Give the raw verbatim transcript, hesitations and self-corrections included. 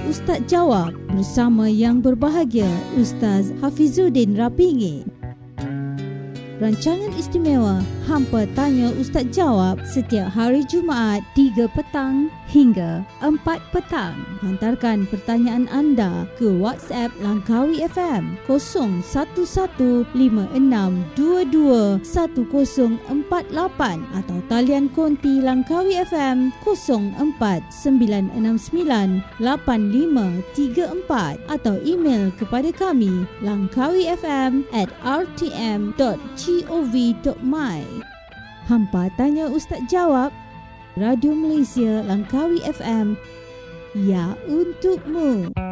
Ustaz Jawab bersama yang berbahagia Ustaz Hafizuddin Rapingi. Rancangan istimewa Hampa Tanya Ustaz Jawab setiap hari Jumaat tiga petang hingga empat petang. Hantarkan pertanyaan anda ke WhatsApp Langkawi F M kosong satu satu lima enam dua dua satu kosong empat lapan atau talian konti Langkawi F M kosong empat sembilan enam sembilan lapan lima tiga empat atau email kepada kami langkawifm at r t m dot gov dot my. Hampa Tanya Ustaz Jawab, Radio Malaysia Langkawi F M, ya untukmu.